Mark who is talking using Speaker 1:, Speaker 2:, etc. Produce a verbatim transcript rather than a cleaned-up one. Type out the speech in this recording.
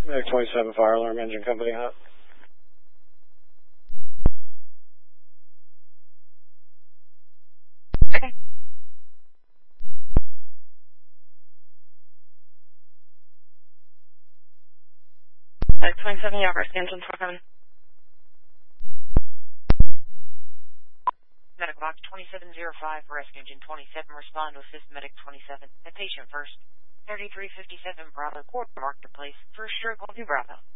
Speaker 1: Medic twenty-seven, fire alarm engine company hot.
Speaker 2: Okay. Medic twenty-seven, you have our engine twenty-seven.
Speaker 3: Medic box twenty-seven oh five, rescue engine twenty-seven, respond to assist medic twenty-seven. At patient first. thirty-three fifty-seven Bravo, quarter marker place. First stroke on two Bravo.